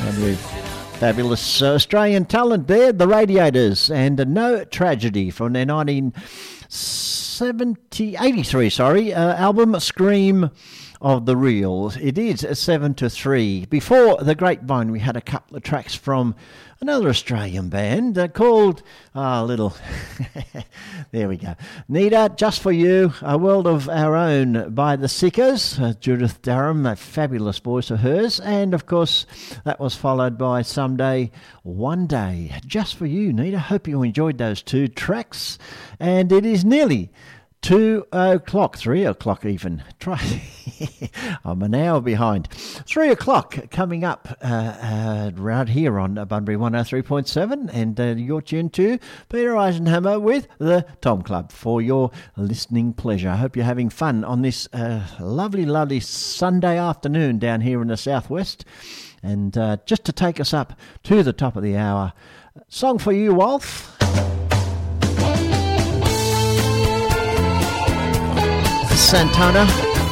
Fabulous Australian talent there, the Radiators, and No Tragedy from their 1983 album Scream of the Real. It is 7-3. Before The Grapevine, we had a couple of tracks from another Australian band called there we go. Nita, Just For You, A World of Our Own by the Sickers. Judith Durham, a fabulous voice of hers. And, of course, that was followed by Someday, One Day. Just For You, Nita. Hope you enjoyed those two tracks. And it is nearly 2 o'clock, 3 o'clock even. I'm an hour behind. 3 o'clock coming up right here on Bunbury 103.7, and you're tuned to Peter Eisenhammer with the Tom Club for your listening pleasure. I hope you're having fun on this lovely, lovely Sunday afternoon down here in the southwest. And just to take us up to the top of the hour, song for you, Wolf. Santana